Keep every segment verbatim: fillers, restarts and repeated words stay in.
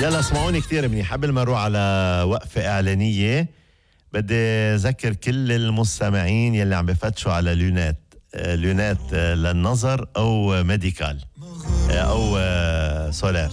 يلا اسمعوني كتير منيح. قبل ما نروح على وقفة إعلانية بدي أذكر كل المستمعين يلي عم بفتشوا على لونات لونات للنظر أو ميديكال أو سولار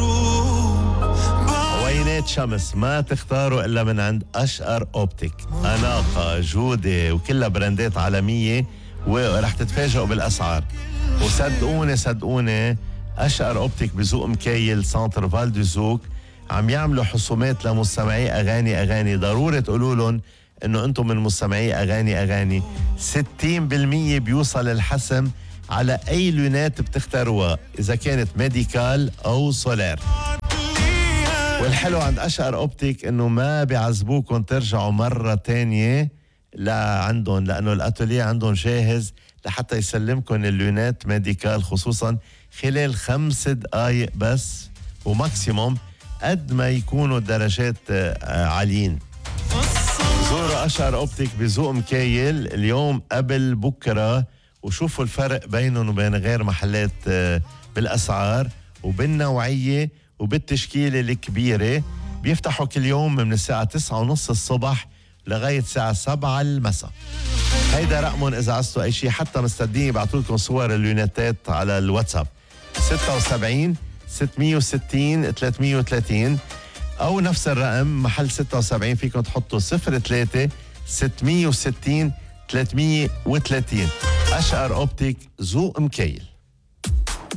عوينات شمس، ما تختاروا إلا من عند أشقر أوبتيك. أناقة، جودة، وكلها براندات عالمية، ورح تتفاجئوا بالأسعار. وصدقوني صدقوني أشقر أوبتيك بزوق مكايل سانتر فال دو زوق عم يعملوا حسومات لمستمعي أغاني أغاني. ضروري تقولوا لهم إنه أنتم من مستمعي أغاني أغاني. ستين بالمية بيوصل الحسم على أي لونات بتختاروها إذا كانت ميديكال أو سولار. والحلو عند أشقر أوبتيك إنه ما بيعذبوكم ترجعوا مرة تانية لعندهم، لأنه الأتوليه عندهم جاهز لحتى يسلمكم اللونات ميديكال خصوصا خلال خمس دقايق بس، وماكسيموم قد ما يكونوا الدرجات عاليين. زوروا أشقر أوبتيك بذوق مكايل اليوم قبل بكرة وشوفوا الفرق بينهم وبين غير محلات بالأسعار وبالنوعية وبالتشكيلة الكبيرة. بيفتحوا كل يوم من الساعة تسعة ونص الصبح لغاية الساعة سبعة المساء. هيدا رقمهم إذا عزتوا أي شيء، حتى مستدين يبعتوا لكم صور اللوناتات على الواتساب ستة وسبعين ستمية وستين ثلاثمية وثلاثين، أو نفس الرقم محل ستة وسبعين فيكم تحطوا صفر ثلاثة ستمية وستين ثلاثمية وثلاثين. أشقر أوبتيك ذوق مكيل.